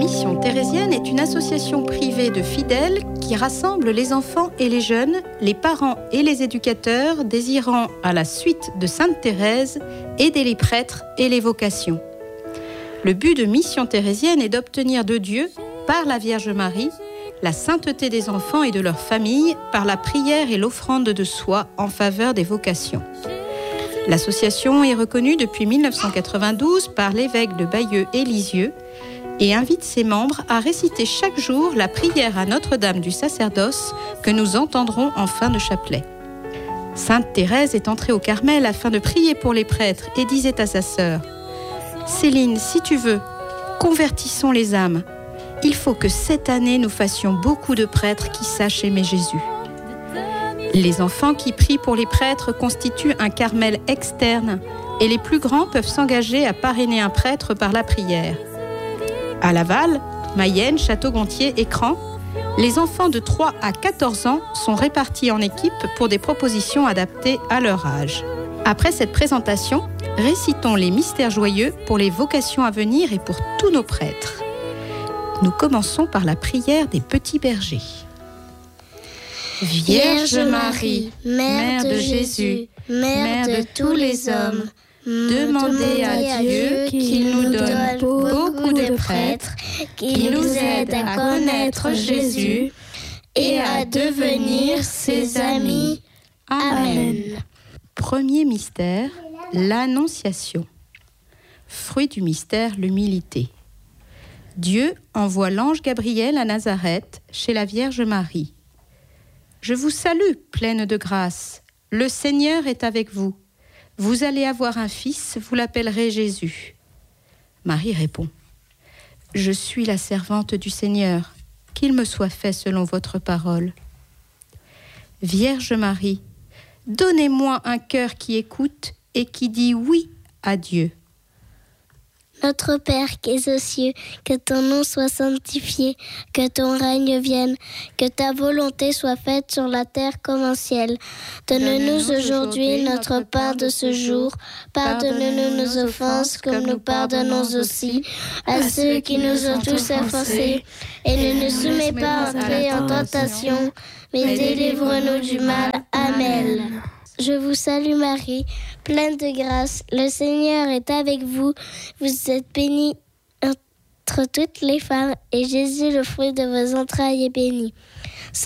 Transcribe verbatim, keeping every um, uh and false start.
Mission Thérésienne est une association privée de fidèles qui rassemble les enfants et les jeunes, les parents et les éducateurs désirant, à la suite de Sainte Thérèse, aider les prêtres et les vocations. Le but de Mission Thérésienne est d'obtenir de Dieu, par la Vierge Marie, la sainteté des enfants et de leurs familles par la prière et l'offrande de soi en faveur des vocations. L'association est reconnue depuis mille neuf cent quatre-vingt-douze par l'évêque de Bayeux et Lisieux et invite ses membres à réciter chaque jour la prière à Notre-Dame du sacerdoce que nous entendrons en fin de chapelet. Sainte Thérèse est entrée au Carmel afin de prier pour les prêtres et disait à sa sœur « Céline, si tu veux, convertissons les âmes. Il faut que cette année nous fassions beaucoup de prêtres qui sachent aimer Jésus. » Les enfants qui prient pour les prêtres constituent un Carmel externe et les plus grands peuvent s'engager à parrainer un prêtre par la prière. À Laval, Mayenne, Château-Gontier et Cran, les enfants de trois à quatorze ans sont répartis en équipes pour des propositions adaptées à leur âge. Après cette présentation, récitons les mystères joyeux pour les vocations à venir et pour tous nos prêtres. Nous commençons par la prière des petits bergers. Vierge Marie, Mère de Jésus, Mère de tous les hommes, demandez à Dieu qu'il nous donne beaucoup de prêtres, qui nous aident à connaître Jésus et à devenir ses amis. Amen. Premier mystère, l'Annonciation. Fruit du mystère, l'humilité. Dieu envoie l'ange Gabriel à Nazareth, chez la Vierge Marie. « Je vous salue, pleine de grâce. Le Seigneur est avec vous. Vous allez avoir un fils, vous l'appellerez Jésus. » Marie répond « Je suis la servante du Seigneur. Qu'il me soit fait selon votre parole. » Vierge Marie, donnez-moi un cœur qui écoute et qui dit oui à Dieu. Notre Père qui es aux cieux, que ton nom soit sanctifié, que ton règne vienne, que ta volonté soit faite sur la terre comme au ciel. Donne-nous aujourd'hui notre pain de ce jour. Pardonne-nous nos offenses comme nous pardonnons aussi à ceux qui nous ont tous offensés. Et ne nous soumets pas en tentation, mais délivre-nous du mal. Amen. Je vous salue Marie, pleine de grâce, le Seigneur est avec vous. Vous êtes bénie entre toutes les femmes, et Jésus, le fruit de vos entrailles, est béni.